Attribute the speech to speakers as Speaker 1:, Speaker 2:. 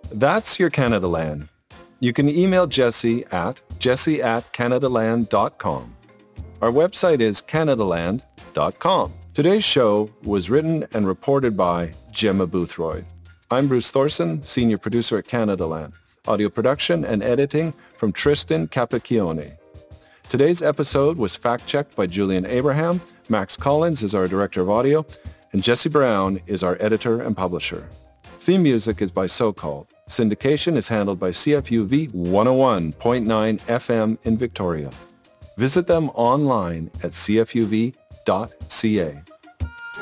Speaker 1: That's your Canada Land. You can email Jesse at jesse@canadaland.com. Our website is canadaland.com. Today's show was written and reported by Gemma Boothroyd. I'm Bruce Thorson, Senior Producer at Canada Land. Audio production and editing from Tristan Capacchione. Today's episode was fact-checked by Julian Abraham. Max Collins is our Director of Audio, and Jesse Brown is our editor and publisher. Theme music is by So Called. Syndication is handled by CFUV 101.9 FM in Victoria. Visit them online at cfuv.ca.